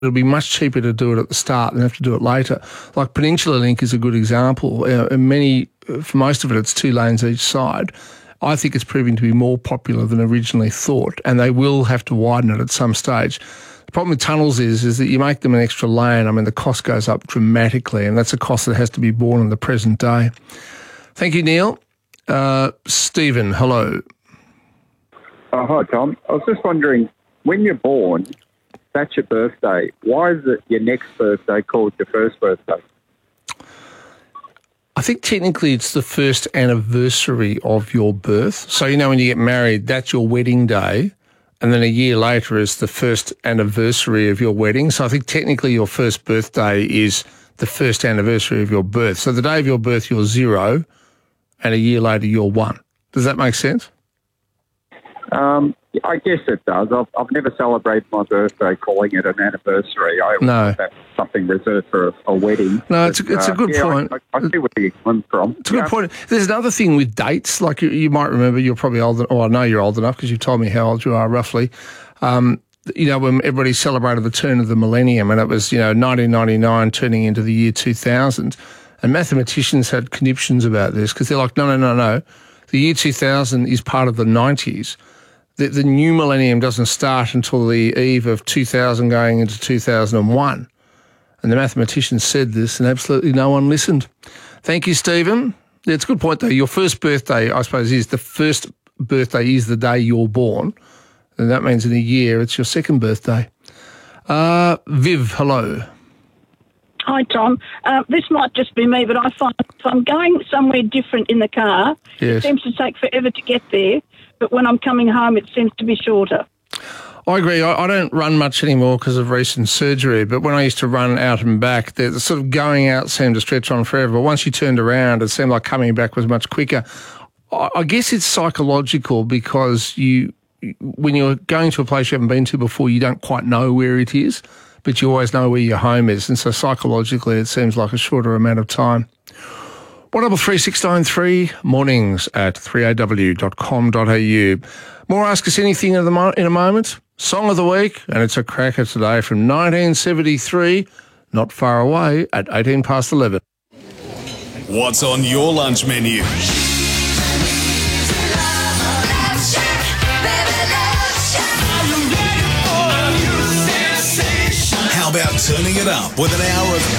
It'll be much cheaper to do it at the start than have to do it later. Like Peninsula Link is a good example. For most of it, it's 2 lanes each side. I think it's proving to be more popular than originally thought, and they will have to widen it at some stage. The problem with tunnels is that you make them an extra lane. I mean, the cost goes up dramatically, and that's a cost that has to be borne in the present day. Thank you, Neil. Stephen, hello. Hi, Tom. I was just wondering, when you're born, that's your birthday. Why is it your next birthday called your first birthday? I think technically it's the first anniversary of your birth. So, when you get married, that's your wedding day, and then a year later is the first anniversary of your wedding. So I think technically your first birthday is the first anniversary of your birth. So the day of your birth, you're 0, and a year later, you're 1. Does that make sense? I guess it does. I've never celebrated my birthday calling it an anniversary. I always have something reserved for a wedding. No, it's a good point. I see where you're coming from. It's a good point. There's another thing with dates. Like you might remember, you're probably old, or I know you're old enough because you've told me how old you are roughly. When everybody celebrated the turn of the millennium, and it was 1999 turning into the year 2000, and mathematicians had conniptions about this because they're like, no. The year 2000 is part of the 90s. The new millennium doesn't start until the eve of 2000 going into 2001. And the mathematicians said this, and absolutely no one listened. Thank you, Stephen. Yeah, it's a good point, though. Your first birthday, I suppose, is the first birthday is the day you're born. And that means in a year it's your second birthday. Viv, hello. Hi, Tom. This might just be me, but I find if I'm going somewhere different in the car, It seems to take forever to get there, but when I'm coming home, it seems to be shorter. I agree. I don't run much anymore because of recent surgery, but when I used to run out and back, the sort of going out seemed to stretch on forever. But once you turned around, it seemed like coming back was much quicker. I guess it's psychological because when you're going to a place you haven't been to before, you don't quite know where it is, but you always know where your home is. And so psychologically, it seems like a shorter amount of time. 133693 mornings at 3aw.com.au. More Ask Us Anything in a moment. Song of the week, and it's a cracker today from 1973, Not Far Away at 18 past 11. What's on your lunch menu? How about turning it up with an hour of